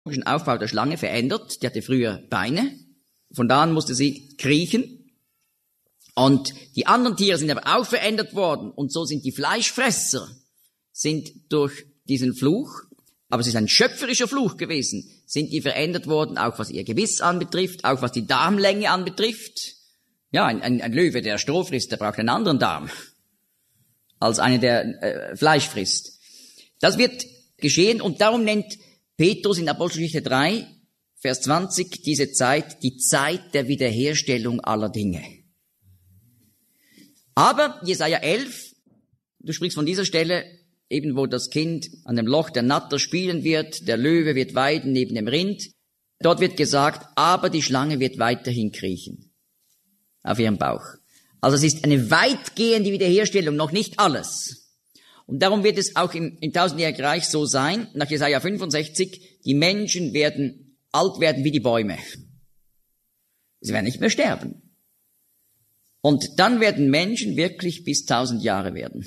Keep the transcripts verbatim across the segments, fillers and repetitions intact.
Aufbau der Schlange verändert. Die hatte früher Beine. Von da an musste sie kriechen. Und die anderen Tiere sind aber auch verändert worden. Und so sind die Fleischfresser, sind durch diesen Fluch, aber es ist ein schöpferischer Fluch gewesen, sind die verändert worden, auch was ihr Gebiss anbetrifft, auch was die Darmlänge anbetrifft. Ja, ein, ein, ein Löwe, der Stroh frisst, der braucht einen anderen Darm, als einer, der äh, Fleisch frisst. Das wird geschehen und darum nennt Petrus in Apostelgeschichte drei, Vers zwanzig, diese Zeit, die Zeit der Wiederherstellung aller Dinge. Aber Jesaja elf, du sprichst von dieser Stelle, eben wo das Kind an dem Loch der Natter spielen wird, der Löwe wird weiden neben dem Rind. Dort wird gesagt, aber die Schlange wird weiterhin kriechen auf ihrem Bauch. Also es ist eine weitgehende Wiederherstellung, noch nicht alles. Und darum wird es auch im, im tausendjährigen Reich so sein, nach Jesaja fünfundsechzig, die Menschen werden alt werden wie die Bäume. Sie werden nicht mehr sterben. Und dann werden Menschen wirklich bis tausend Jahre werden.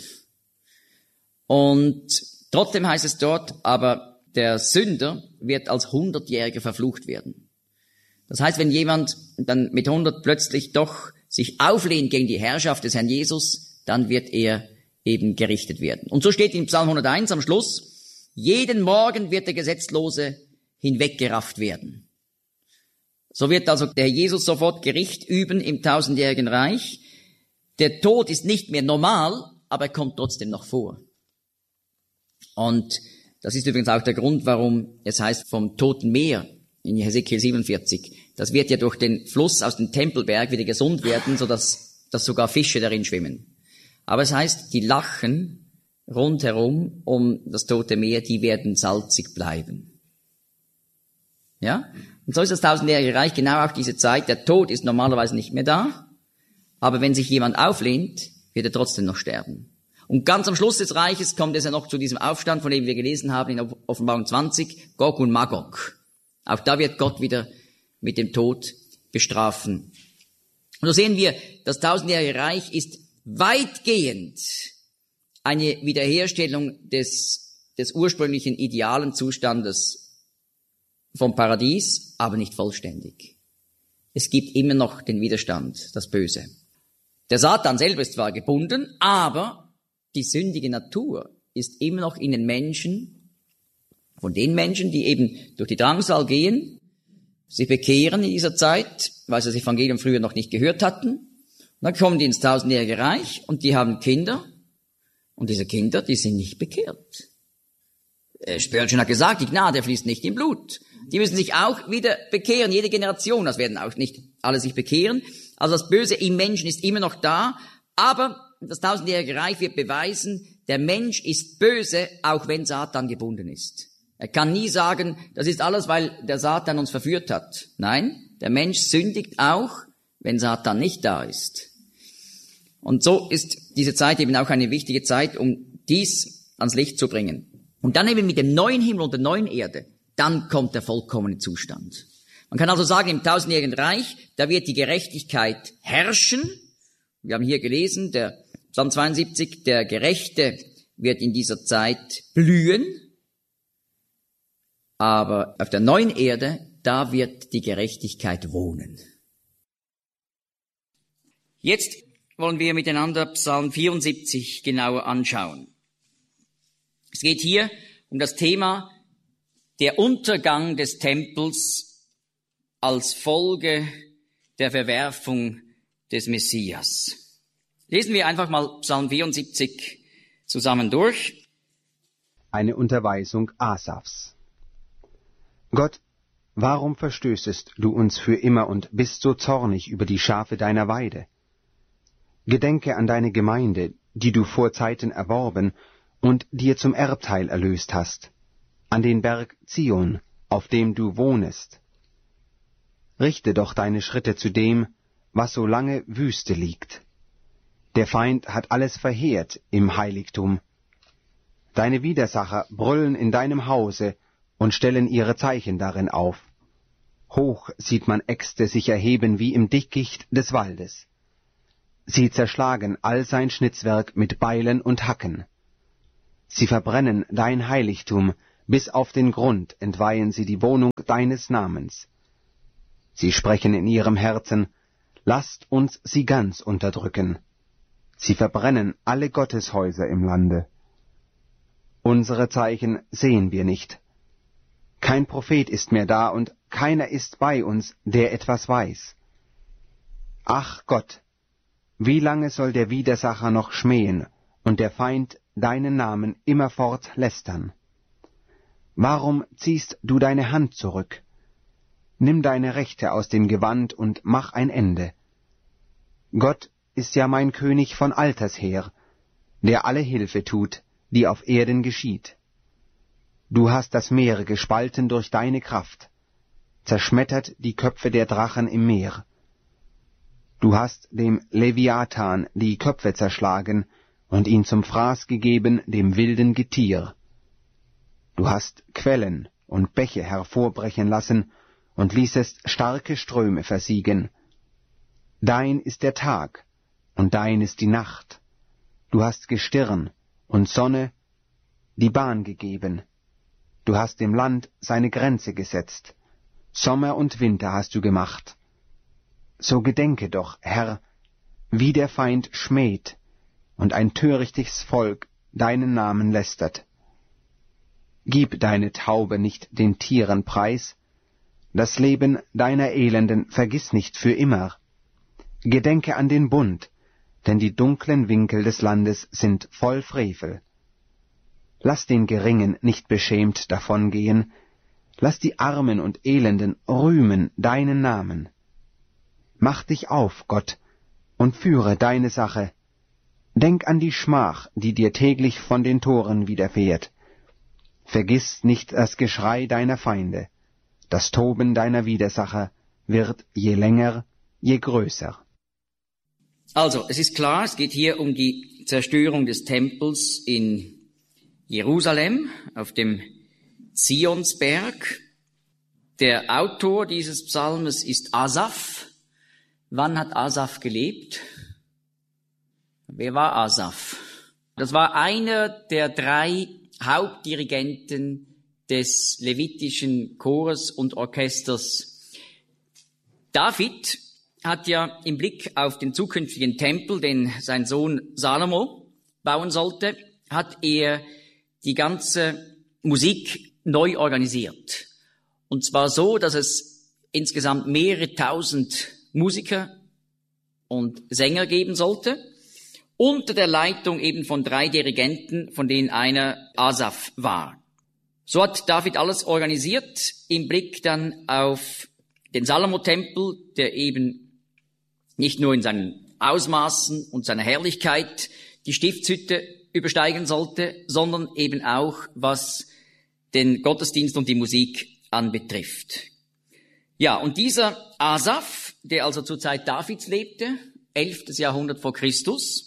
Und trotzdem heißt es dort, aber der Sünder wird als hundertjähriger verflucht werden. Das heißt, wenn jemand dann mit hundert plötzlich doch sich auflehnt gegen die Herrschaft des Herrn Jesus, dann wird er eben gerichtet werden. Und so steht in Psalm hunderteins am Schluss, jeden Morgen wird der Gesetzlose hinweggerafft werden. So wird also der Jesus sofort Gericht üben im tausendjährigen Reich. Der Tod ist nicht mehr normal, aber er kommt trotzdem noch vor. Und das ist übrigens auch der Grund, warum es heißt vom Toten Meer in Hesekiel siebenundvierzig. Das wird ja durch den Fluss aus dem Tempelberg wieder gesund werden, sodass dass sogar Fische darin schwimmen. Aber es heißt, die Lachen rundherum um das Tote Meer, die werden salzig bleiben. Ja? Und so ist das tausendjährige Reich genau auch diese Zeit. Der Tod ist normalerweise nicht mehr da, aber wenn sich jemand auflehnt, wird er trotzdem noch sterben. Und ganz am Schluss des Reiches kommt es ja noch zu diesem Aufstand, von dem wir gelesen haben in Offenbarung zwanzig, Gog und Magog. Auch da wird Gott wieder mit dem Tod bestrafen. Und so sehen wir, das tausendjährige Reich ist weitgehend eine Wiederherstellung des, des ursprünglichen idealen Zustandes vom Paradies, aber nicht vollständig. Es gibt immer noch den Widerstand, das Böse. Der Satan selber ist zwar gebunden, aber die sündige Natur ist immer noch in den Menschen, von den Menschen, die eben durch die Drangsal gehen, sie bekehren in dieser Zeit, weil sie das Evangelium früher noch nicht gehört hatten. Und dann kommen die ins tausendjährige Reich und die haben Kinder. Und diese Kinder, die sind nicht bekehrt. Spurgeon hat gesagt, die Gnade fließt nicht im Blut. Die müssen sich auch wieder bekehren, jede Generation. Das werden auch nicht alle sich bekehren. Also das Böse im Menschen ist immer noch da. Aber das tausendjährige Reich wird beweisen, der Mensch ist böse, auch wenn Satan gebunden ist. Er kann nie sagen, das ist alles, weil der Satan uns verführt hat. Nein, der Mensch sündigt auch, wenn Satan nicht da ist. Und so ist diese Zeit eben auch eine wichtige Zeit, um dies ans Licht zu bringen. Und dann eben mit dem neuen Himmel und der neuen Erde, dann kommt der vollkommene Zustand. Man kann also sagen, im tausendjährigen Reich, da wird die Gerechtigkeit herrschen. Wir haben hier gelesen, der Psalm zweiundsiebzig, der Gerechte wird in dieser Zeit blühen. Aber auf der neuen Erde, da wird die Gerechtigkeit wohnen. Jetzt wollen wir miteinander Psalm vierundsiebzig genauer anschauen. Es geht hier um das Thema der Untergang des Tempels als Folge der Verwerfung des Messias. Lesen wir einfach mal Psalm vierundsiebzig zusammen durch. Eine Unterweisung Asafs. Gott, warum verstößest du uns für immer und bist so zornig über die Schafe deiner Weide? Gedenke an deine Gemeinde, die du vor Zeiten erworben und dir zum Erbteil erlöst hast, an den Berg Zion, auf dem du wohnest. Richte doch deine Schritte zu dem, was so lange Wüste liegt. Der Feind hat alles verheert im Heiligtum. Deine Widersacher brüllen in deinem Hause und stellen ihre Zeichen darin auf. Hoch sieht man Äxte sich erheben wie im Dickicht des Waldes. Sie zerschlagen all sein Schnitzwerk mit Beilen und Hacken. Sie verbrennen dein Heiligtum bis auf den Grund entweihen sie die Wohnung deines Namens. Sie sprechen in ihrem Herzen, lasst uns sie ganz unterdrücken. Sie verbrennen alle Gotteshäuser im Lande. Unsere Zeichen sehen wir nicht. Kein Prophet ist mehr da und keiner ist bei uns, der etwas weiß. Ach Gott, wie lange soll der Widersacher noch schmähen und der Feind deinen Namen immerfort lästern? Warum ziehst du deine Hand zurück? Nimm deine Rechte aus dem Gewand und mach ein Ende. Gott ist ja mein König von alters her, der alle Hilfe tut, die auf Erden geschieht. Du hast das Meer gespalten durch deine Kraft, zerschmettert die Köpfe der Drachen im Meer. Du hast dem Leviathan die Köpfe zerschlagen und ihn zum Fraß gegeben dem wilden Getier. Du hast Quellen und Bäche hervorbrechen lassen und ließest starke Ströme versiegen. Dein ist der Tag und dein ist die Nacht. Du hast Gestirn und Sonne die Bahn gegeben. Du hast dem Land seine Grenze gesetzt. Sommer und Winter hast du gemacht. So gedenke doch, Herr, wie der Feind schmäht und ein törichtes Volk deinen Namen lästert. Gib deine Taube nicht den Tieren preis, das Leben deiner Elenden vergiss nicht für immer. Gedenke an den Bund, denn die dunklen Winkel des Landes sind voll Frevel. Lass den Geringen nicht beschämt davongehen, lass die Armen und Elenden rühmen deinen Namen. Mach dich auf, Gott, und führe deine Sache. Denk an die Schmach, die dir täglich von den Toren widerfährt. Vergiss nicht das Geschrei deiner Feinde. Das Toben deiner Widersacher wird je länger, je größer. Also, es ist klar, es geht hier um die Zerstörung des Tempels in Jerusalem, auf dem Zionsberg. Der Autor dieses Psalmes ist Asaf. Wann hat Asaf gelebt? Wer war Asaf? Das war einer der drei Hauptdirigenten des levitischen Chores und Orchesters. David hat ja im Blick auf den zukünftigen Tempel, den sein Sohn Salomo bauen sollte, hat er die ganze Musik neu organisiert. Und zwar so, dass es insgesamt mehrere tausend Musiker und Sänger geben sollte, unter der Leitung eben von drei Dirigenten, von denen einer Asaf war. So hat David alles organisiert, im Blick dann auf den Salomo-Tempel, der eben nicht nur in seinen Ausmaßen und seiner Herrlichkeit die Stiftshütte übersteigen sollte, sondern eben auch, was den Gottesdienst und die Musik anbetrifft. Ja, und dieser Asaf, der also zur Zeit Davids lebte, elftes Jahrhundert vor Christus,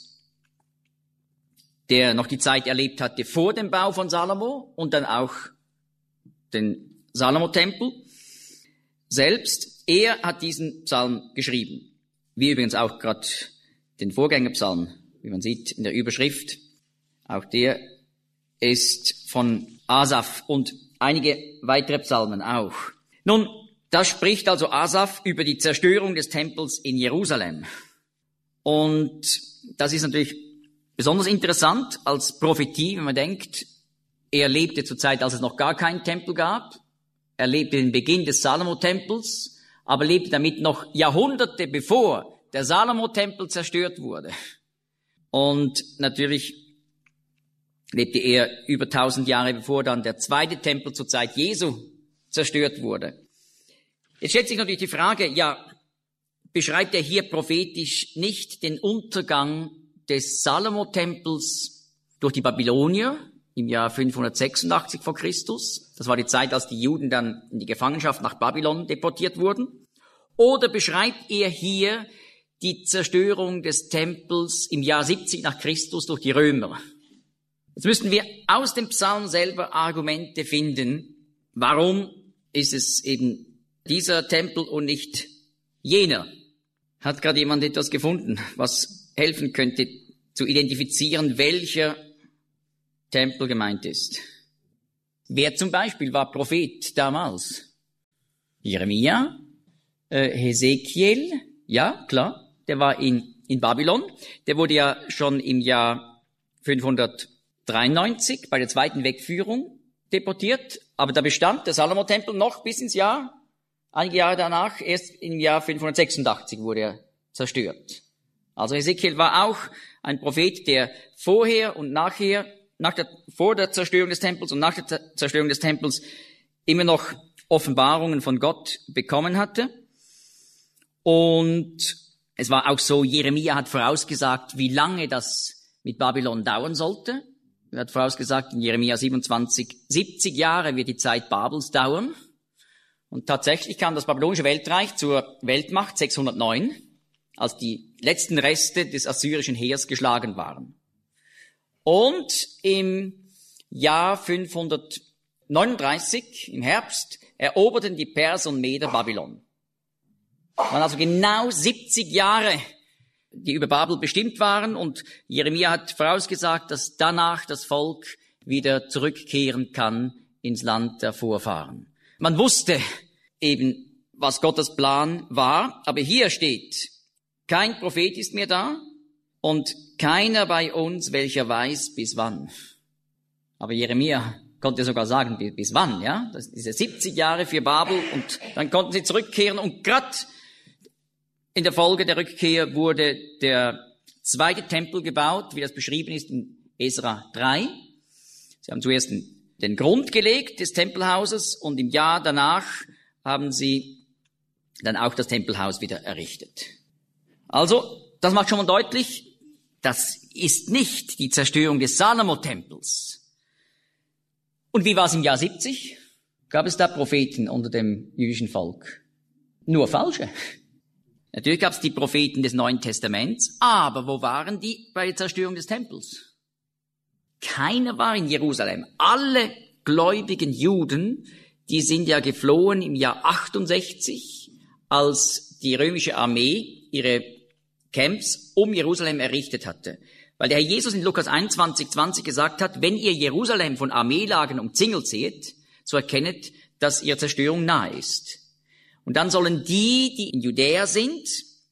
der noch die Zeit erlebt hatte vor dem Bau von Salomo und dann auch den Salomo-Tempel selbst, er hat diesen Psalm geschrieben. Wie übrigens auch gerade den Vorgängerpsalm, wie man sieht in der Überschrift. Auch der ist von Asaf und einige weitere Psalmen auch. Nun, da spricht also Asaf über die Zerstörung des Tempels in Jerusalem. Und das ist natürlich besonders interessant als Prophetie, wenn man denkt, er lebte zur Zeit, als es noch gar keinen Tempel gab. Er lebte den Beginn des Salomo-Tempels, aber lebte damit noch Jahrhunderte bevor der Salomo-Tempel zerstört wurde. Und natürlich lebte er über tausend Jahre bevor dann der zweite Tempel zur Zeit Jesu zerstört wurde. Jetzt stellt sich natürlich die Frage, ja, beschreibt er hier prophetisch nicht den Untergang des Salomo-Tempels durch die Babylonier im Jahr fünfhundertsechsundachtzig vor Christus? Das war die Zeit, als die Juden dann in die Gefangenschaft nach Babylon deportiert wurden. Oder beschreibt er hier die Zerstörung des Tempels im Jahr siebzig nach Christus durch die Römer? Jetzt müssten wir aus dem Psalm selber Argumente finden, warum ist es eben dieser Tempel und nicht jener. Hat gerade jemand etwas gefunden, was helfen könnte, zu identifizieren, welcher Tempel gemeint ist? Wer zum Beispiel war Prophet damals? Jeremia, äh, Hesekiel, ja, klar, der war in, in Babylon. Der wurde ja schon im Jahr fünfhundertdreiundneunzig bei der zweiten Wegführung deportiert, aber da bestand der Salomo-Tempel noch bis ins Jahr, einige Jahre danach, erst im Jahr fünfhundertsechsundachtzig wurde er zerstört. Also Hesekiel war auch ein Prophet, der vorher und nachher, nach der, vor der Zerstörung des Tempels und nach der Zerstörung des Tempels immer noch Offenbarungen von Gott bekommen hatte. Und es war auch so, Jeremia hat vorausgesagt, wie lange das mit Babylon dauern sollte. Er hat vorausgesagt, in Jeremia siebenundzwanzig, siebzig Jahre wird die Zeit Babels dauern. Und tatsächlich kam das babylonische Weltreich zur Weltmacht sechshundertneun, als die letzten Reste des assyrischen Heers geschlagen waren. Und im Jahr fünfhundertneununddreißig, im Herbst, eroberten die Perser und Meder Babylon. Es waren also genau siebzig Jahre, die über Babel bestimmt waren, und Jeremia hat vorausgesagt, dass danach das Volk wieder zurückkehren kann ins Land der Vorfahren. Man wusste eben, was Gottes Plan war, aber hier steht, kein Prophet ist mehr da und keiner bei uns, welcher weiß, bis wann. Aber Jeremia konnte sogar sagen, bis wann, ja? Das diese siebzig Jahre für Babel, und dann konnten sie zurückkehren, und gerade in der Folge der Rückkehr wurde der zweite Tempel gebaut, wie das beschrieben ist in Esra drei. Sie haben zuerst den, den Grund gelegt des Tempelhauses, und im Jahr danach haben sie dann auch das Tempelhaus wieder errichtet. Also, das macht schon mal deutlich, das ist nicht die Zerstörung des Salomo-Tempels. Und wie war es im Jahr siebzig? Gab es da Propheten unter dem jüdischen Volk? Nur falsche. Natürlich gab es die Propheten des Neuen Testaments, aber wo waren die bei der Zerstörung des Tempels? Keiner war in Jerusalem. Alle gläubigen Juden, die sind ja geflohen im Jahr achtundsechzig, als die römische Armee ihre Camps um Jerusalem errichtet hatte. Weil der Herr Jesus in Lukas einundzwanzig, zwanzig gesagt hat, wenn ihr Jerusalem von Armeelagern umzingelt seht, so erkennet, dass ihre Zerstörung nahe ist. Und dann sollen die, die in Judäa sind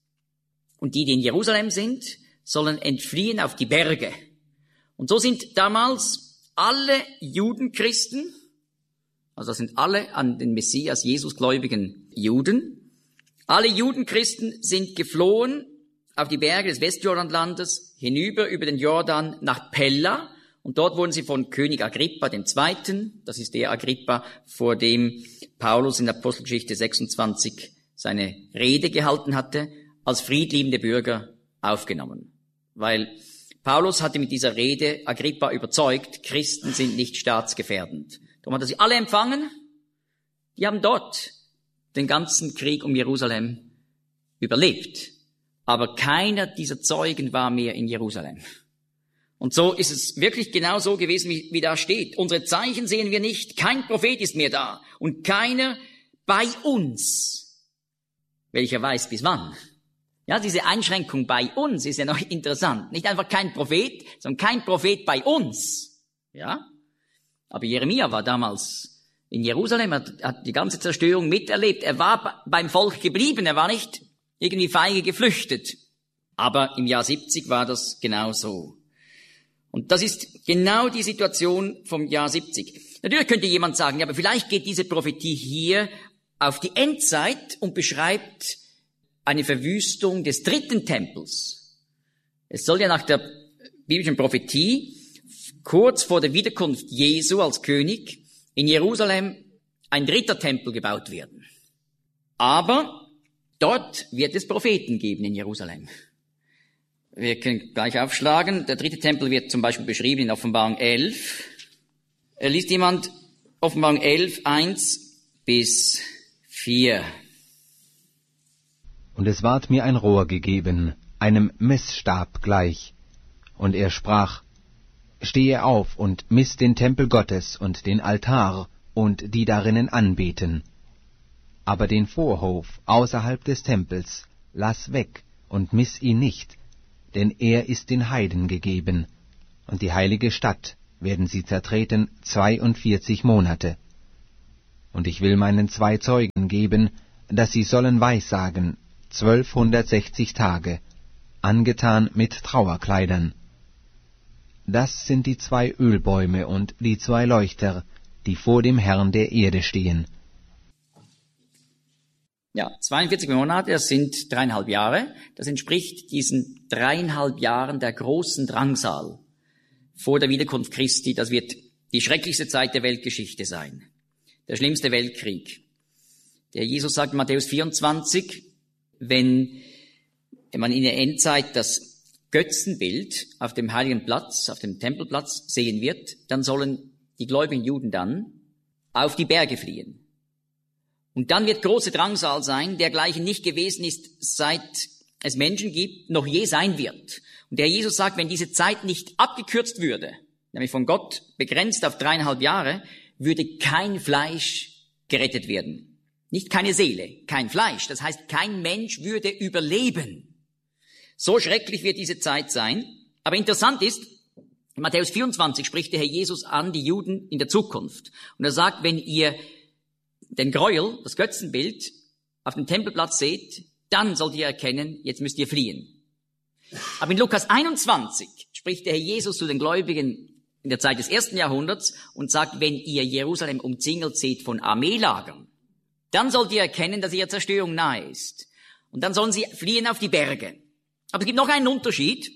und die, die in Jerusalem sind, sollen entfliehen auf die Berge. Und so sind damals alle Judenchristen, also das sind alle an den Messias Jesus gläubigen Juden, alle Judenchristen sind geflohen auf die Berge des Westjordanlandes, hinüber über den Jordan nach Pella, und dort wurden sie von König Agrippa dem Zweiten, das ist der Agrippa, vor dem Paulus in Apostelgeschichte sechsundzwanzig seine Rede gehalten hatte, als friedliebende Bürger aufgenommen. Weil Paulus hatte mit dieser Rede Agrippa überzeugt, Christen sind nicht staatsgefährdend. Darum hat er sie alle empfangen. Die haben dort den ganzen Krieg um Jerusalem überlebt. Aber keiner dieser Zeugen war mehr in Jerusalem. Und so ist es wirklich genau so gewesen, wie, wie da steht. Unsere Zeichen sehen wir nicht, kein Prophet ist mehr da und keiner bei uns, welcher weiß bis wann. Ja, diese Einschränkung bei uns ist ja noch interessant. Nicht einfach kein Prophet, sondern kein Prophet bei uns. Ja, aber Jeremia war damals in Jerusalem, hat, hat die ganze Zerstörung miterlebt. Er war beim Volk geblieben, er war nicht irgendwie feige geflüchtet. Aber im Jahr siebzig war das genau so. Und das ist genau die Situation vom Jahr siebzig. Natürlich könnte jemand sagen, ja, aber vielleicht geht diese Prophetie hier auf die Endzeit und beschreibt eine Verwüstung des dritten Tempels. Es soll ja nach der biblischen Prophetie kurz vor der Wiederkunft Jesu als König in Jerusalem ein dritter Tempel gebaut werden. Aber dort wird es Propheten geben in Jerusalem. Wir können gleich aufschlagen. Der dritte Tempel wird zum Beispiel beschrieben in Offenbarung elf. Er liest jemand Offenbarung elf, eins bis vier. Und es ward mir ein Rohr gegeben, einem Messstab gleich. Und er sprach, stehe auf und miss den Tempel Gottes und den Altar und die darinnen anbeten. Aber den Vorhof außerhalb des Tempels lass weg und miss ihn nicht, denn er ist den Heiden gegeben, und die heilige Stadt werden sie zertreten zweiundvierzig Monate. Und ich will meinen zwei Zeugen geben, dass sie sollen Weissagen zwölfhundertsechzig Tage, angetan mit Trauerkleidern. Das sind die zwei Ölbäume und die zwei Leuchter, die vor dem Herrn der Erde stehen. Ja, zweiundvierzig Monate, das sind dreieinhalb Jahre. Das entspricht diesen dreieinhalb Jahren der großen Drangsal vor der Wiederkunft Christi. Das wird die schrecklichste Zeit der Weltgeschichte sein. Der schlimmste Weltkrieg. Der Jesus sagt in Matthäus vierundzwanzig, wenn man in der Endzeit das Götzenbild auf dem heiligen Platz, auf dem Tempelplatz sehen wird, dann sollen die gläubigen Juden dann auf die Berge fliehen. Und dann wird große Drangsal sein, dergleichen nicht gewesen ist, seit es Menschen gibt, noch je sein wird. Und der Jesus sagt, wenn diese Zeit nicht abgekürzt würde, nämlich von Gott begrenzt auf dreieinhalb Jahre, würde kein Fleisch gerettet werden. Nicht keine Seele, kein Fleisch. Das heißt, kein Mensch würde überleben. So schrecklich wird diese Zeit sein. Aber interessant ist, in Matthäus vierundzwanzig spricht der Herr Jesus an die Juden in der Zukunft. Und er sagt, wenn ihr den Gräuel, das Götzenbild, auf dem Tempelplatz seht, dann sollt ihr erkennen, jetzt müsst ihr fliehen. Aber in Lukas einundzwanzig spricht der Herr Jesus zu den Gläubigen in der Zeit des ersten Jahrhunderts und sagt, wenn ihr Jerusalem umzingelt seht von Armeelagern, dann sollt ihr erkennen, dass ihre Zerstörung nahe ist. Und dann sollen sie fliehen auf die Berge. Aber es gibt noch einen Unterschied.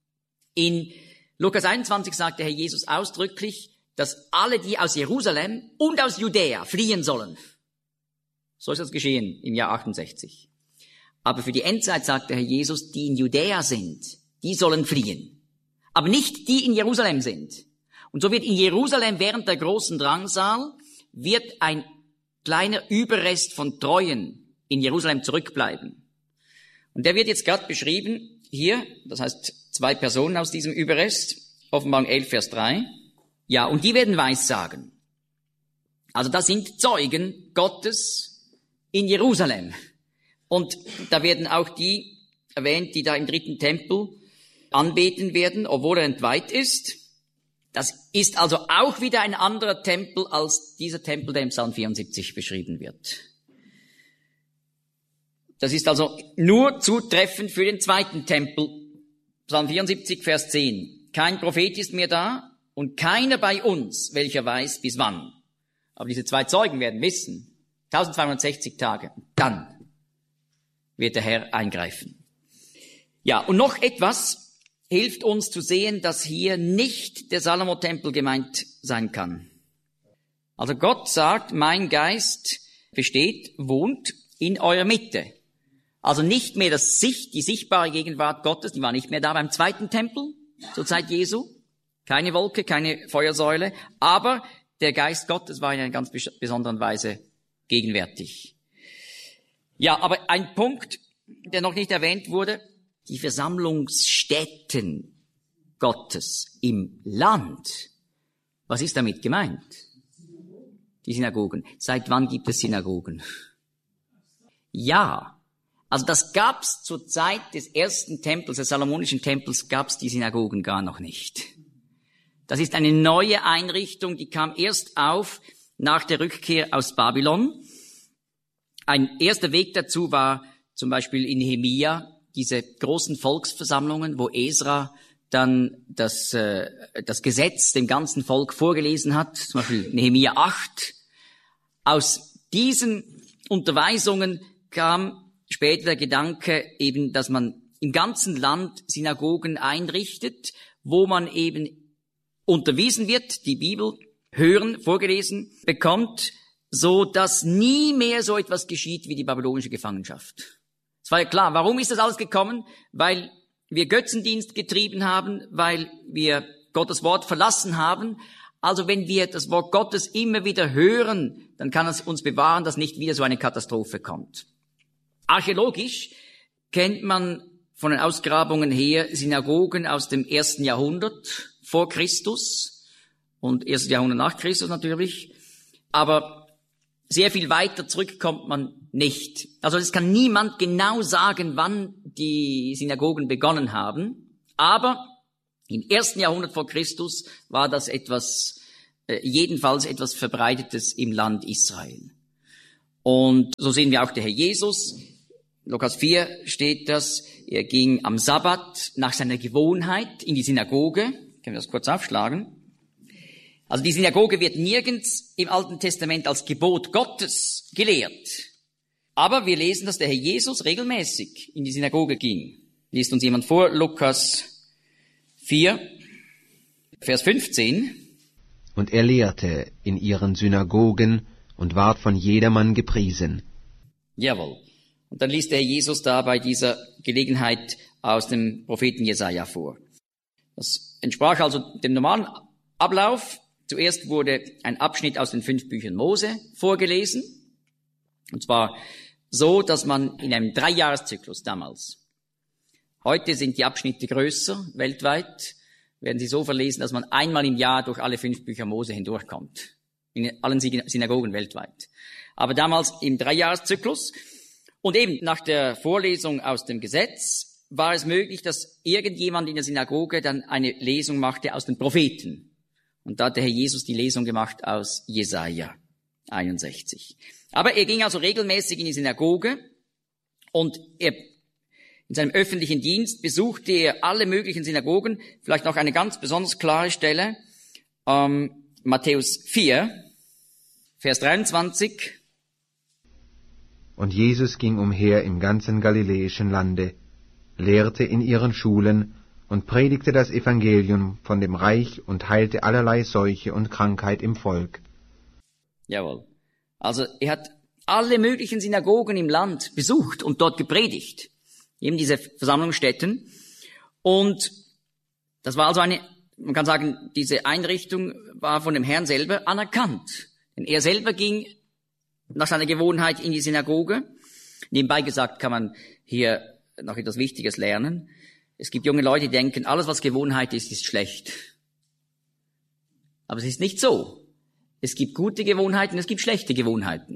In Lukas einundzwanzig sagt der Herr Jesus ausdrücklich, dass alle, die aus Jerusalem und aus Judäa fliehen sollen. So ist das geschehen im Jahr achtundsechzig. Aber für die Endzeit sagt der Herr Jesus, die in Judäa sind, die sollen fliehen. Aber nicht die in Jerusalem sind. Und so wird in Jerusalem während der großen Drangsal, wird ein kleiner Überrest von Treuen in Jerusalem zurückbleiben. Und der wird jetzt gerade beschrieben hier, das heißt zwei Personen aus diesem Überrest, Offenbarung elf, Vers drei. Ja, und die werden Weissagen. Also das sind Zeugen Gottes in Jerusalem. Und da werden auch die erwähnt, die da im dritten Tempel anbeten werden, obwohl er entweiht ist. Das ist also auch wieder ein anderer Tempel als dieser Tempel, der im Psalm vierundsiebzig beschrieben wird. Das ist also nur zutreffend für den zweiten Tempel. Psalm vierundsiebzig, Vers zehn. Kein Prophet ist mehr da und keiner bei uns, welcher weiß bis wann. Aber diese zwei Zeugen werden wissen, eintausendzweihundertsechzig Tage, dann wird der Herr eingreifen. Ja, und noch etwas hilft uns zu sehen, dass hier nicht der Salomo-Tempel gemeint sein kann. Also Gott sagt, mein Geist besteht, wohnt in eurer Mitte. Also nicht mehr das Sicht, die sichtbare Gegenwart Gottes, die war nicht mehr da beim zweiten Tempel zur Zeit Jesu. Keine Wolke, keine Feuersäule, aber der Geist Gottes war in einer ganz besonderen Weise gegenwärtig. Ja, aber ein Punkt, der noch nicht erwähnt wurde, die Versammlungsstätten Gottes im Land. Was ist damit gemeint? Die Synagogen. Seit wann gibt es Synagogen? Ja, also das gab's zur Zeit des ersten Tempels, des Salomonischen Tempels, gab's die Synagogen gar noch nicht. Das ist eine neue Einrichtung, die kam erst auf nach der Rückkehr aus Babylon. Ein erster Weg dazu war zum Beispiel in Nehemia, diese großen Volksversammlungen, wo Esra dann das, äh, das Gesetz dem ganzen Volk vorgelesen hat, zum Beispiel Nehemia acht. Aus diesen Unterweisungen kam später der Gedanke eben, dass man im ganzen Land Synagogen einrichtet, wo man eben unterwiesen wird, die Bibel hören, vorgelesen bekommt, so dass nie mehr so etwas geschieht wie die babylonische Gefangenschaft. Es war ja klar, warum ist das alles gekommen? Weil wir Götzendienst getrieben haben, weil wir Gottes Wort verlassen haben. Also wenn wir das Wort Gottes immer wieder hören, dann kann es uns bewahren, dass nicht wieder so eine Katastrophe kommt. Archäologisch kennt man von den Ausgrabungen her Synagogen aus dem ersten Jahrhundert vor Christus und erstes Jahrhundert nach Christus natürlich. Aber sehr viel weiter zurück kommt man nicht. Also es kann niemand genau sagen, wann die Synagogen begonnen haben. Aber Im ersten Jahrhundert vor Christus war das etwas, äh, jedenfalls etwas Verbreitetes im Land Israel. Und so sehen wir auch der Herr Jesus. Lukas vier steht das. Er ging am Sabbat nach seiner Gewohnheit in die Synagoge. Können wir das kurz aufschlagen? Also die Synagoge wird nirgends im Alten Testament als Gebot Gottes gelehrt. Aber wir lesen, dass der Herr Jesus regelmäßig in die Synagoge ging. Liest uns jemand vor, Lukas vier, Vers fünfzehn. Und er lehrte in ihren Synagogen und ward von jedermann gepriesen. Jawohl. Und dann liest der Herr Jesus da bei dieser Gelegenheit aus dem Propheten Jesaja vor. Das entsprach also dem normalen Ablauf. Zuerst wurde ein Abschnitt aus den fünf Büchern Mose vorgelesen. Und zwar so, dass man in einem Dreijahreszyklus damals, heute sind die Abschnitte größer, weltweit, werden sie so verlesen, dass man einmal im Jahr durch alle fünf Bücher Mose hindurchkommt. In allen Synagogen weltweit. Aber damals im Dreijahreszyklus. Und eben nach der Vorlesung aus dem Gesetz war es möglich, dass irgendjemand in der Synagoge dann eine Lesung machte aus den Propheten. Und da hat der Herr Jesus die Lesung gemacht aus Jesaja einundsechzig. Aber er ging also regelmäßig in die Synagoge und er, in seinem öffentlichen Dienst besuchte er alle möglichen Synagogen. Vielleicht noch eine ganz besonders klare Stelle, ähm, Matthäus vier, Vers dreiundzwanzig. Und Jesus ging umher im ganzen galiläischen Lande, lehrte in ihren Schulen und predigte das Evangelium von dem Reich und heilte allerlei Seuche und Krankheit im Volk. Jawohl. Also er hat alle möglichen Synagogen im Land besucht und dort gepredigt. Eben diese Versammlungsstätten. Und das war also eine, man kann sagen, diese Einrichtung war von dem Herrn selber anerkannt. Denn er selber ging nach seiner Gewohnheit in die Synagoge. Nebenbei gesagt kann man hier noch etwas Wichtiges lernen. Es gibt junge Leute, die denken, alles was Gewohnheit ist, ist schlecht. Aber es ist nicht so. Es gibt gute Gewohnheiten, es gibt schlechte Gewohnheiten.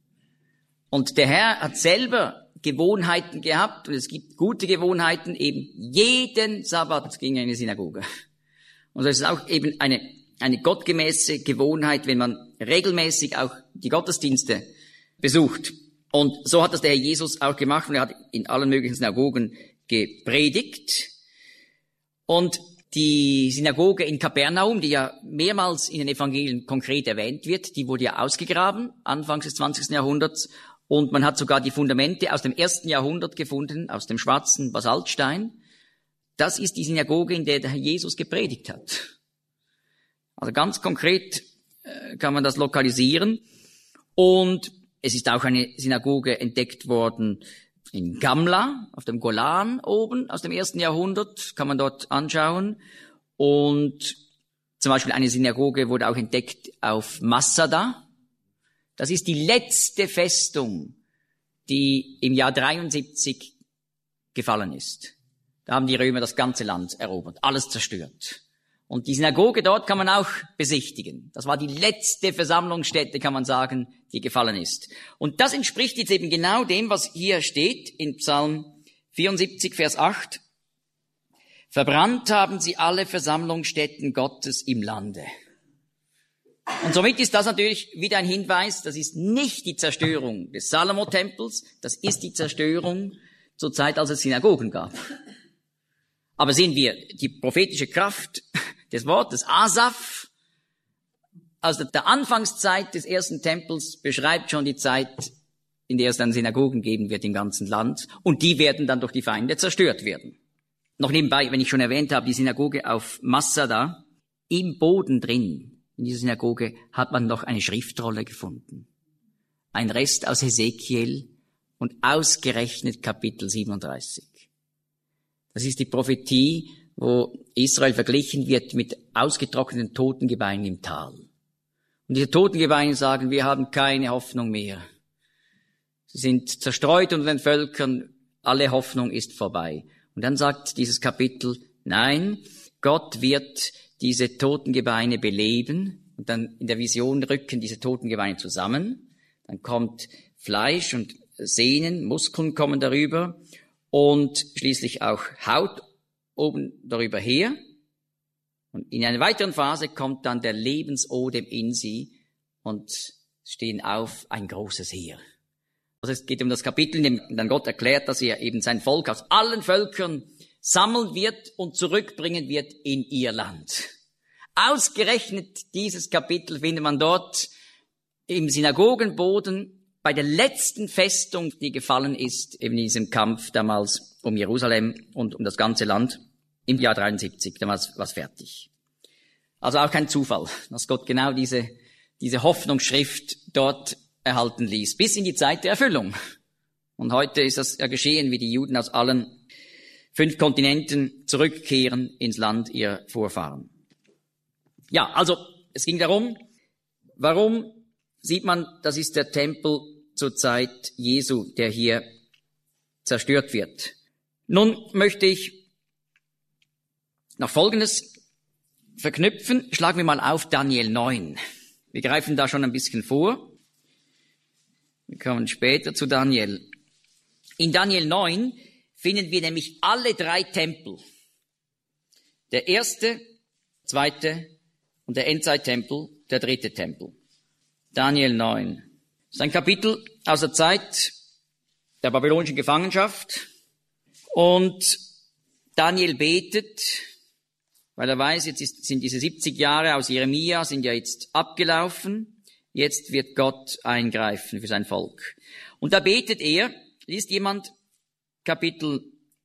Und der Herr hat selber Gewohnheiten gehabt und es gibt gute Gewohnheiten. Eben jeden Sabbat ging er in die Synagoge. Und das ist auch eben eine, eine gottgemäße Gewohnheit, wenn man regelmäßig auch die Gottesdienste besucht. Und so hat das der Herr Jesus auch gemacht und er hat in allen möglichen Synagogen gepredigt. Und die Synagoge in Kapernaum, die ja mehrmals in den Evangelien konkret erwähnt wird, die wurde ja ausgegraben, anfangs des zwanzigsten Jahrhunderts. Und man hat sogar die Fundamente aus dem ersten Jahrhundert gefunden, aus dem schwarzen Basaltstein. Das ist die Synagoge, in der der Herr Jesus gepredigt hat. Also ganz konkret äh, kann man das lokalisieren. Und es ist auch eine Synagoge entdeckt worden in Gamla, auf dem Golan oben, aus dem ersten Jahrhundert, kann man dort anschauen. Und zum Beispiel eine Synagoge wurde auch entdeckt auf Massada. Das ist die letzte Festung, die im Jahr dreiundsiebzig gefallen ist. Da haben die Römer das ganze Land erobert, alles zerstört. Und die Synagoge dort kann man auch besichtigen. Das war die letzte Versammlungsstätte, kann man sagen, die gefallen ist. Und das entspricht jetzt eben genau dem, was hier steht in Psalm vierundsiebzig, Vers acht. Verbrannt haben sie alle Versammlungsstätten Gottes im Lande. Und somit ist das natürlich wieder ein Hinweis, das ist nicht die Zerstörung des Salomo-Tempels, das ist die Zerstörung zur Zeit, als es Synagogen gab. Aber sehen wir die prophetische Kraft des Wortes. Asaph, aus der Anfangszeit des ersten Tempels, beschreibt schon die Zeit, in der es dann Synagogen geben wird im ganzen Land. Und die werden dann durch die Feinde zerstört werden. Noch nebenbei, wenn ich schon erwähnt habe, die Synagoge auf Massada, im Boden drin, in dieser Synagoge, hat man noch eine Schriftrolle gefunden. Ein Rest aus Hesekiel und ausgerechnet Kapitel siebenunddreißig. Das ist die Prophetie, wo Israel verglichen wird mit ausgetrockneten Totengebeinen im Tal. Und diese Totengebeine sagen, wir haben keine Hoffnung mehr. Sie sind zerstreut unter den Völkern, alle Hoffnung ist vorbei. Und dann sagt dieses Kapitel, nein, Gott wird diese Totengebeine beleben. Und dann in der Vision rücken diese Totengebeine zusammen. Dann kommt Fleisch und Sehnen, Muskeln kommen darüber. Und schließlich auch Haut oben darüber her. Und in einer weiteren Phase kommt dann der Lebensodem in sie und stehen auf ein großes Heer. Also es geht um das Kapitel, in dem dann Gott erklärt, dass er eben sein Volk aus allen Völkern sammeln wird und zurückbringen wird in ihr Land. Ausgerechnet dieses Kapitel findet man dort im Synagogenboden bei der letzten Festung, die gefallen ist, eben in diesem Kampf damals um Jerusalem und um das ganze Land im Jahr dreiundsiebzig. Damals war es fertig. Also auch kein Zufall, dass Gott genau diese, diese Hoffnungsschrift dort erhalten ließ, bis in die Zeit der Erfüllung. Und heute ist das ja geschehen, wie die Juden aus allen fünf Kontinenten zurückkehren ins Land ihrer Vorfahren. Ja, also es ging darum, warum sieht man, das ist der Tempel zur Zeit Jesu, der hier zerstört wird. Nun möchte ich noch Folgendes verknüpfen. Schlagen wir mal auf Daniel neun. Wir greifen da schon ein bisschen vor. Wir kommen später zu Daniel. In Daniel neun finden wir nämlich alle drei Tempel. Der erste, zweite und der Endzeittempel, der dritte Tempel. Daniel neun. Das ist ein Kapitel aus der Zeit der babylonischen Gefangenschaft. Und Daniel betet, weil er weiß, jetzt ist, sind diese siebzig Jahre aus Jeremia, sind ja jetzt abgelaufen. Jetzt wird Gott eingreifen für sein Volk. Und da betet er, liest jemand Kapitel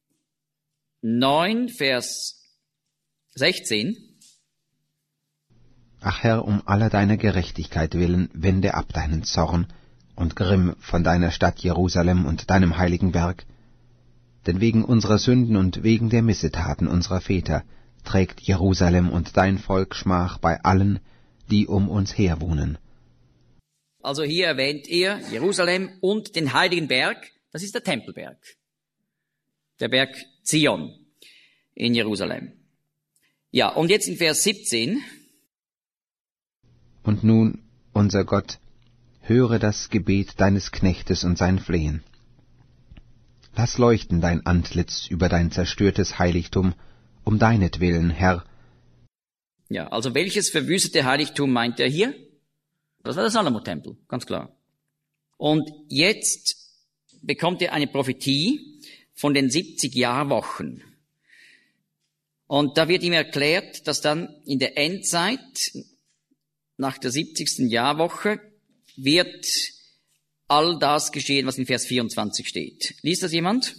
neun, Vers sechzehn. Ach Herr, um aller deiner Gerechtigkeit willen, wende ab deinen Zorn und Grimm von deiner Stadt Jerusalem und deinem heiligen Berg. Denn wegen unserer Sünden und wegen der Missetaten unserer Väter trägt Jerusalem und dein Volk Schmach bei allen, die um uns her wohnen. Also hier erwähnt er Jerusalem und den heiligen Berg, das ist der Tempelberg. Der Berg Zion in Jerusalem. Ja, und jetzt in Vers siebzehn. Und nun, unser Gott, höre das Gebet deines Knechtes und sein Flehen. Lass leuchten dein Antlitz über dein zerstörtes Heiligtum, um deinetwillen, Herr. Ja, also welches verwüstete Heiligtum meint er hier? Das war der Salomo-Tempel, ganz klar. Und jetzt bekommt er eine Prophetie von den siebzig Jahrwochen. Und da wird ihm erklärt, dass dann in der Endzeit, nach der siebzigsten Jahrwoche, wird all das geschehen, was in Vers vierundzwanzig steht. Liest das jemand?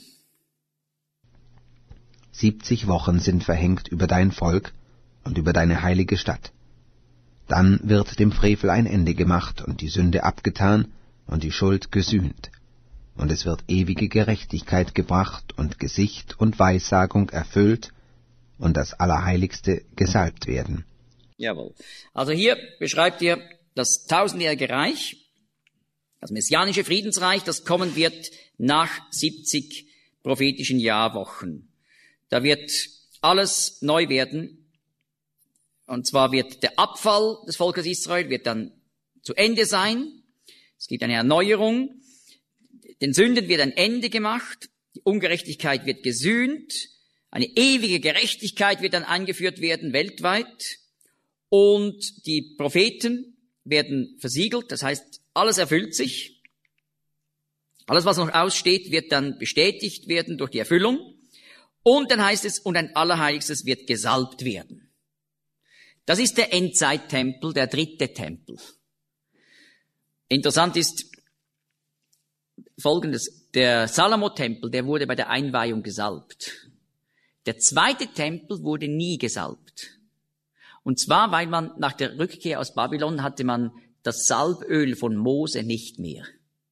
Siebzig Wochen sind verhängt über dein Volk und über deine heilige Stadt. Dann wird dem Frevel ein Ende gemacht und die Sünde abgetan und die Schuld gesühnt. Und es wird ewige Gerechtigkeit gebracht und Gesicht und Weissagung erfüllt und das Allerheiligste gesalbt werden. Jawohl. Also hier beschreibt er das tausendjährige Reich, das messianische Friedensreich, das kommen wird nach siebzig prophetischen Jahrwochen. Da wird alles neu werden. Und zwar wird der Abfall des Volkes Israel wird dann zu Ende sein. Es gibt eine Erneuerung. Den Sünden wird ein Ende gemacht. Die Ungerechtigkeit wird gesühnt. Eine ewige Gerechtigkeit wird dann eingeführt werden weltweit. Und die Propheten werden versiegelt. Das heißt, alles erfüllt sich. Alles, was noch aussteht, wird dann bestätigt werden durch die Erfüllung. Und dann heißt es, und ein Allerheiligstes wird gesalbt werden. Das ist der Endzeittempel, der dritte Tempel. Interessant ist Folgendes. Der Salomo-Tempel, der wurde bei der Einweihung gesalbt. Der zweite Tempel wurde nie gesalbt. Und zwar, weil man nach der Rückkehr aus Babylon hatte man das Salböl von Mose nicht mehr.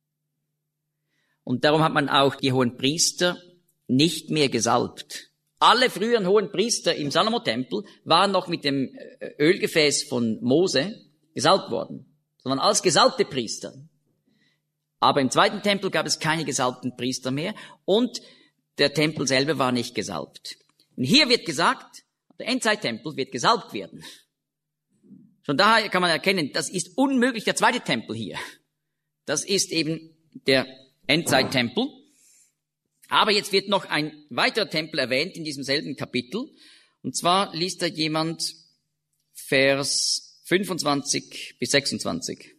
Und darum hat man auch die hohen Priester nicht mehr gesalbt. Alle früheren hohen Priester im Salomo-Tempel waren noch mit dem Ölgefäß von Mose gesalbt worden. Sondern als gesalbte Priester. Aber im zweiten Tempel gab es keine gesalbten Priester mehr und der Tempel selber war nicht gesalbt. Und hier wird gesagt, der Endzeittempel wird gesalbt werden. Schon daher kann man erkennen, das ist unmöglich der zweite Tempel hier. Das ist eben der Endzeittempel. Aber jetzt wird noch ein weiterer Tempel erwähnt in diesem selben Kapitel. Und zwar liest da jemand Vers fünfundzwanzig bis sechsundzwanzig.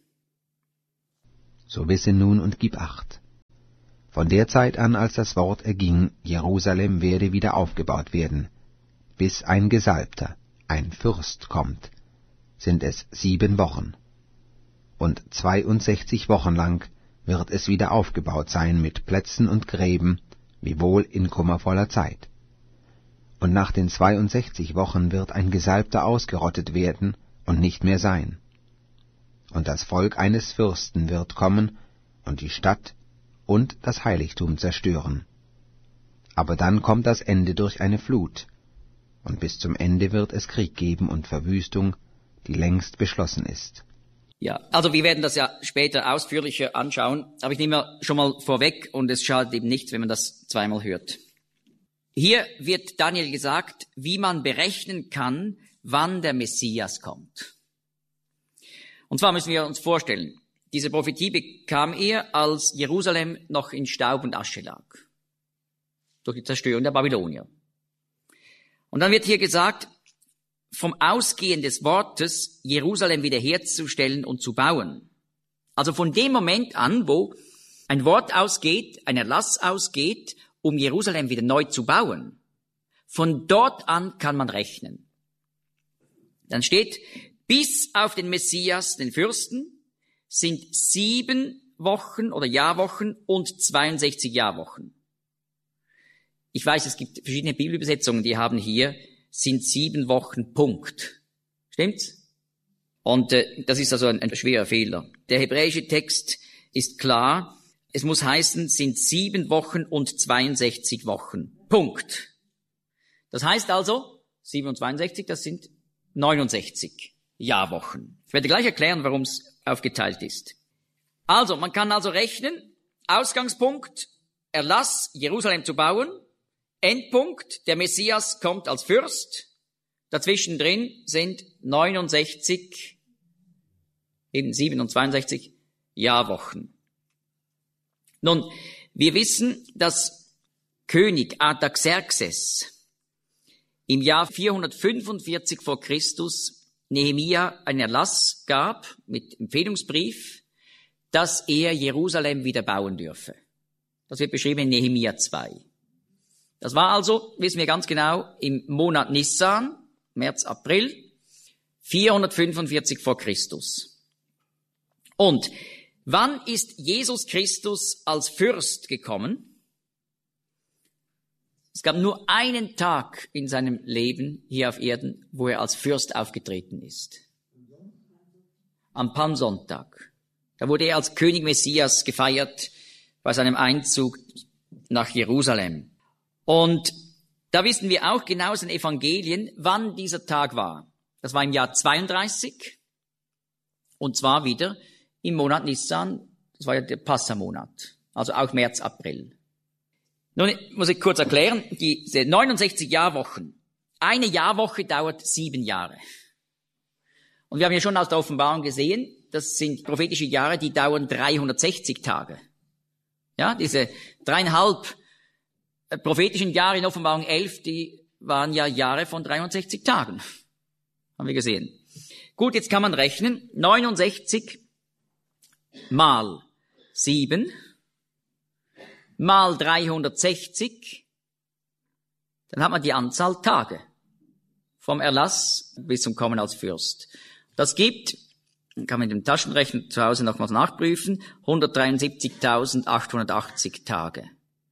So wisse nun und gib Acht. Von der Zeit an, als das Wort erging, Jerusalem werde wieder aufgebaut werden, bis ein Gesalbter, ein Fürst kommt, sind es sieben Wochen. Und zweiundsechzig Wochen lang wird es wieder aufgebaut sein mit Plätzen und Gräben, wiewohl in kummervoller Zeit. Und nach den zweiundsechzig Wochen wird ein Gesalbter ausgerottet werden und nicht mehr sein. Und das Volk eines Fürsten wird kommen und die Stadt und das Heiligtum zerstören. Aber dann kommt das Ende durch eine Flut, und bis zum Ende wird es Krieg geben und Verwüstung, die längst beschlossen ist. Ja, also wir werden das ja später ausführlicher anschauen, aber ich nehme schon mal vorweg und es schadet eben nichts, wenn man das zweimal hört. Hier wird Daniel gesagt, wie man berechnen kann, wann der Messias kommt. Und zwar müssen wir uns vorstellen, diese Prophetie bekam er, als Jerusalem noch in Staub und Asche lag, durch die Zerstörung der Babylonier. Und dann wird hier gesagt, vom Ausgehen des Wortes, Jerusalem wiederherzustellen und zu bauen. Also von dem Moment an, wo ein Wort ausgeht, ein Erlass ausgeht, um Jerusalem wieder neu zu bauen, von dort an kann man rechnen. Dann steht, bis auf den Messias, den Fürsten, sind sieben Wochen oder Jahrwochen und zweiundsechzig Jahrwochen. Ich weiß, es gibt verschiedene Bibelübersetzungen, die haben hier, sind sieben Wochen, Punkt. Stimmt's? Und äh, das ist also ein, ein schwerer Fehler. Der hebräische Text ist klar, es muss heißen, sind sieben Wochen und zweiundsechzig Wochen, Punkt. Das heißt also, sieben und zweiundsechzig, das sind neunundsechzig Jahrwochen. Ich werde gleich erklären, warum es aufgeteilt ist. Also, man kann also rechnen, Ausgangspunkt, Erlass, Jerusalem zu bauen, Endpunkt, der Messias kommt als Fürst, dazwischen drin sind neunundsechzig, eben sieben und zweiundsechzig Jahrwochen. Nun, wir wissen, dass König Artaxerxes im Jahr vierhundertfünfundvierzig vor Christus Nehemia einen Erlass gab mit Empfehlungsbrief, dass er Jerusalem wieder bauen dürfe. Das wird beschrieben in Nehemia zwei. Das war also, wissen wir ganz genau, im Monat Nissan, März, April, vierhundertfünfundvierzig vor Christus. Und wann ist Jesus Christus als Fürst gekommen? Es gab nur einen Tag in seinem Leben hier auf Erden, wo er als Fürst aufgetreten ist. Am Palmsonntag. Da wurde er als König Messias gefeiert bei seinem Einzug nach Jerusalem. Und da wissen wir auch genau aus den Evangelien, wann dieser Tag war. Das war im Jahr zweiunddreißig und zwar wieder im Monat Nissan, das war ja der Passamonat, also auch März, April. Nun muss ich kurz erklären, diese neunundsechzig Jahrwochen, eine Jahrwoche dauert sieben Jahre. Und wir haben ja schon aus der Offenbarung gesehen, das sind prophetische Jahre, die dauern dreihundertsechzig Tage. Ja, diese dreieinhalb prophetischen Jahre in Offenbarung elf, die waren ja Jahre von dreihundertsechzig Tagen. Haben wir gesehen. Gut, jetzt kann man rechnen. neunundsechzig mal sieben mal dreihundertsechzig. Dann hat man die Anzahl Tage vom Erlass bis zum Kommen als Fürst. Das gibt, kann man mit dem Taschenrechner zu Hause nochmals nachprüfen, hundertdreiundsiebzigtausendachthundertachtzig Tage.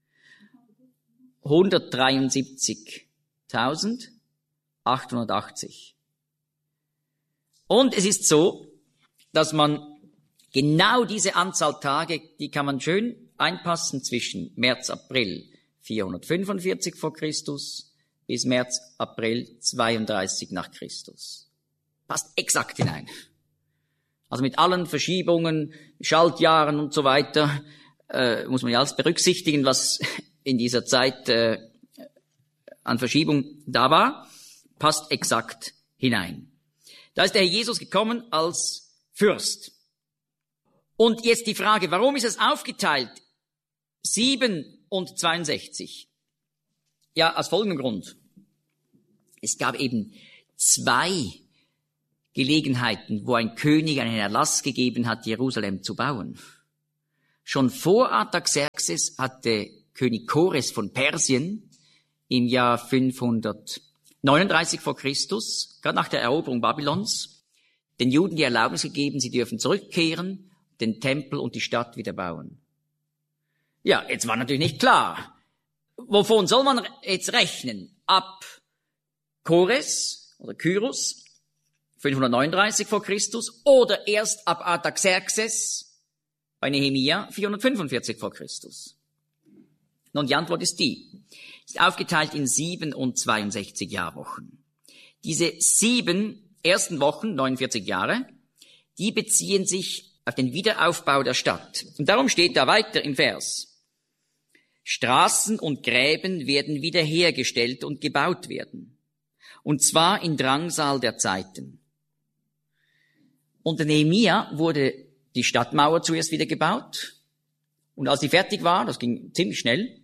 hundertdreiundsiebzigtausendachthundertachtzig. Und es ist so, dass man genau diese Anzahl Tage, die kann man schön einpassen zwischen März, April vierhundertfünfundvierzig vor Christus bis März, April zweiunddreißig nach Christus. Passt exakt hinein. Also mit allen Verschiebungen, Schaltjahren und so weiter, äh, muss man ja alles berücksichtigen, was in dieser Zeit äh, an Verschiebung da war, passt exakt hinein. Da ist der Herr Jesus gekommen als Fürst. Und jetzt die Frage, warum ist es aufgeteilt? sieben und zweiundsechzig. Ja, aus folgendem Grund. Es gab eben zwei Gelegenheiten, wo ein König einen Erlass gegeben hat, Jerusalem zu bauen. Schon vor Artaxerxes hatte König Kores von Persien im Jahr fünfhundertneununddreißig vor Christus, gerade nach der Eroberung Babylons, den Juden die Erlaubnis gegeben, sie dürfen zurückkehren, den Tempel und die Stadt wieder bauen. Ja, jetzt war natürlich nicht klar, wovon soll man jetzt rechnen? Ab Kores oder Kyros, fünfhundertneununddreißig vor Christus, oder erst ab Artaxerxes bei Nehemia vierhundertfünfundvierzig vor Christus. Nun, die Antwort ist die. Ist aufgeteilt in sieben und zweiundsechzig Jahrwochen. Diese sieben ersten Wochen, neunundvierzig Jahre, die beziehen sich auf den Wiederaufbau der Stadt. Und darum steht da weiter im Vers: Straßen und Gräben werden wiederhergestellt und gebaut werden. Und zwar in Drangsal der Zeiten. Unter Nehemia wurde die Stadtmauer zuerst wieder gebaut. Und als die fertig war, das ging ziemlich schnell,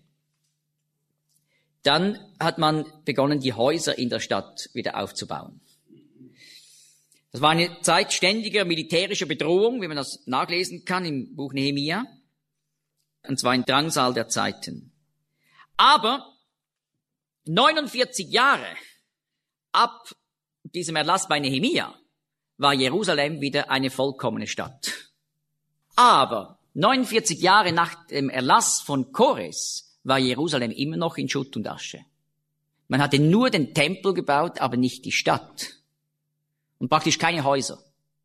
dann hat man begonnen, die Häuser in der Stadt wieder aufzubauen. Das war eine Zeit ständiger militärischer Bedrohung, wie man das nachlesen kann im Buch Nehemia, und zwar in Drangsal der Zeiten. Aber neunundvierzig Jahre ab diesem Erlass bei Nehemia war Jerusalem wieder eine vollkommene Stadt. Aber neunundvierzig Jahre nach dem Erlass von Kores war Jerusalem immer noch in Schutt und Asche. Man hatte nur den Tempel gebaut, aber nicht die Stadt. Und praktisch keine Häuser.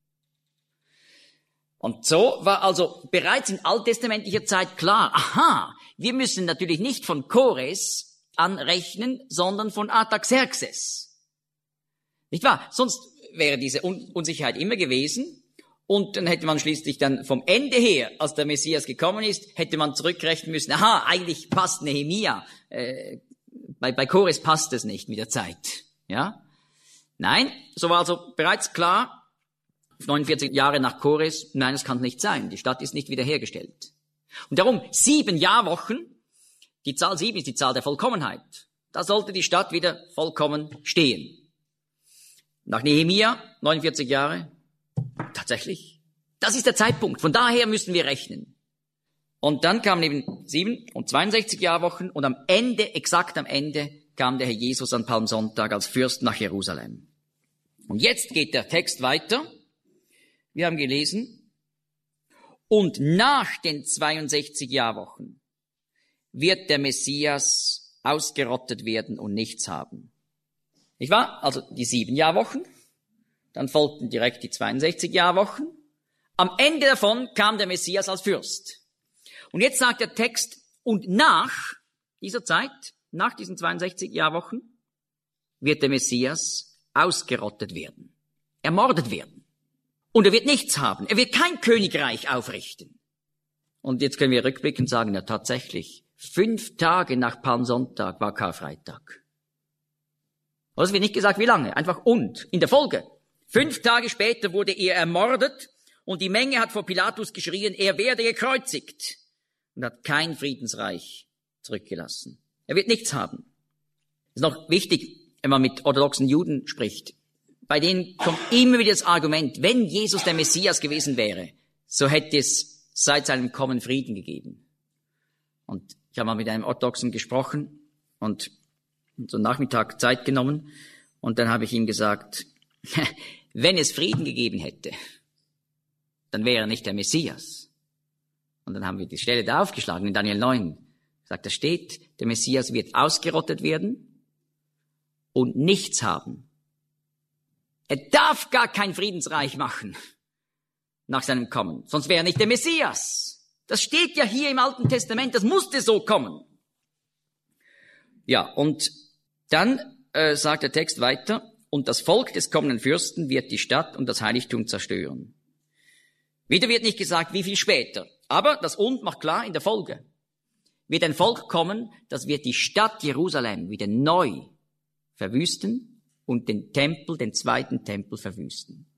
Und so war also bereits in alttestamentlicher Zeit klar, aha, wir müssen natürlich nicht von Kores anrechnen, sondern von Artaxerxes. Nicht wahr? Sonst wäre diese Un- Unsicherheit immer gewesen. Und dann hätte man schließlich dann vom Ende her, als der Messias gekommen ist, hätte man zurückrechnen müssen, aha, eigentlich passt Nehemia, äh, bei, bei Kores passt es nicht mit der Zeit. Ja? Nein, so war also bereits klar, neunundvierzig Jahre nach Kores, nein, das kann nicht sein, die Stadt ist nicht wiederhergestellt. Und darum sieben Jahrwochen, die Zahl sieben ist die Zahl der Vollkommenheit. Da sollte die Stadt wieder vollkommen stehen. Nach Nehemia, neunundvierzig Jahre, tatsächlich. Das ist der Zeitpunkt. Von daher müssen wir rechnen. Und dann kamen eben sieben und zweiundsechzig Jahrwochen und am Ende, exakt am Ende, kam der Herr Jesus an Palmsonntag als Fürst nach Jerusalem. Und jetzt geht der Text weiter. Wir haben gelesen, und nach den zweiundsechzig Jahrwochen wird der Messias ausgerottet werden und nichts haben. Nicht wahr? Also die sieben Jahrwochen. Dann folgten direkt die zweiundsechzig Jahrwochen. Am Ende davon kam der Messias als Fürst. Und jetzt sagt der Text, und nach dieser Zeit, nach diesen zweiundsechzig Jahrwochen, wird der Messias ausgerottet werden, ermordet werden. Und er wird nichts haben. Er wird kein Königreich aufrichten. Und jetzt können wir rückblickend sagen, ja tatsächlich, fünf Tage nach Palmsonntag war Karfreitag. Aber es wird nicht gesagt, wie lange, einfach und, in der Folge. Fünf Tage später wurde er ermordet und die Menge hat vor Pilatus geschrien, er werde gekreuzigt und hat kein Friedensreich zurückgelassen. Er wird nichts haben. Das ist noch wichtig, wenn man mit orthodoxen Juden spricht. Bei denen kommt immer wieder das Argument, wenn Jesus der Messias gewesen wäre, so hätte es seit seinem Kommen Frieden gegeben. Und ich habe mal mit einem Orthodoxen gesprochen und so einen Nachmittag Zeit genommen und dann habe ich ihm gesagt, wenn es Frieden gegeben hätte, dann wäre er nicht der Messias. Und dann haben wir die Stelle da aufgeschlagen in Daniel neun. Sagt, da steht, der Messias wird ausgerottet werden und nichts haben. Er darf gar kein Friedensreich machen nach seinem Kommen, sonst wäre er nicht der Messias. Das steht ja hier im Alten Testament, das musste so kommen. Ja, und dann äh, sagt der Text weiter, und das Volk des kommenden Fürsten wird die Stadt und das Heiligtum zerstören. Wieder wird nicht gesagt, wie viel später. Aber das Und macht klar, in der Folge wird ein Volk kommen, das wird die Stadt Jerusalem wieder neu verwüsten und den Tempel, den zweiten Tempel verwüsten.